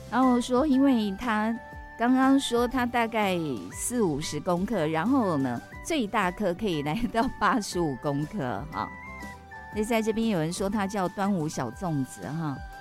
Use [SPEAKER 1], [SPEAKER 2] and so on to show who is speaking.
[SPEAKER 1] 然后说，因为他刚刚说他大概40-50公克，然后呢，最大颗可以来到85公克哈。所以在这边有人说它叫端午小粽子哈。